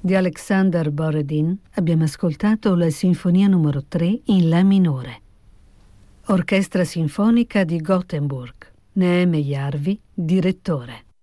Di Alexander Borodin abbiamo ascoltato la Sinfonia numero 3 in La minore. Orchestra Sinfonica di Gothenburg. Neeme Järvi, direttore.